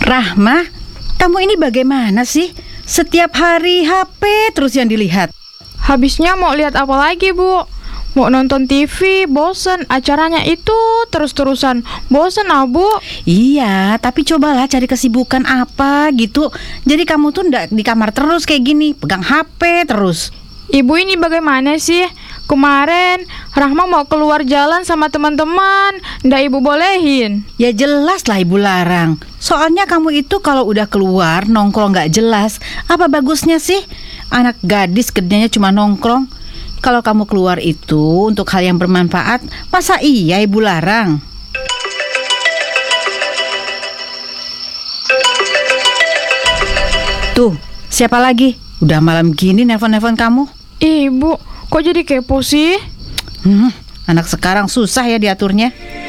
Rahma, kamu ini bagaimana sih? Setiap hari HP terus yang dilihat. Habisnya mau lihat apa lagi, Bu? Mau nonton TV, bosen. Acaranya itu terus-terusan. Bosen, Bu. Iya, tapi cobalah cari kesibukan apa gitu. Jadi kamu tuh ndak di kamar terus kayak gini, pegang HP terus. Ibu ini bagaimana sih? Kemarin Rahma mau keluar jalan sama teman-teman, ndak Ibu bolehin. Ya jelas lah ibu larang. Soalnya kamu itu kalau udah keluar nongkrong gak jelas, apa bagusnya sih? Anak gadis kerjanya cuma nongkrong. Kalau kamu keluar itu untuk hal yang bermanfaat, masa iya ibu larang? Tuh, siapa lagi? Udah malam gini nelpon-nelpon kamu? Ibu, kok jadi kepo sih? Anak sekarang susah ya diaturnya.